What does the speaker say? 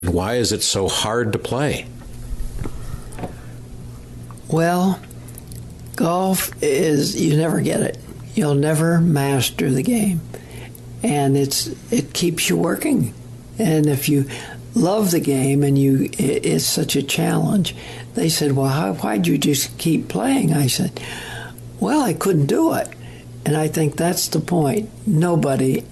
Why is it so hard to play? Well, golf is, you never get it. You'll never master the game. And it keeps you working. And if you love the game and it's such a challenge, they said, well, why'd you just keep playing? I said, well, I couldn't do it. And I think that's the point. Nobody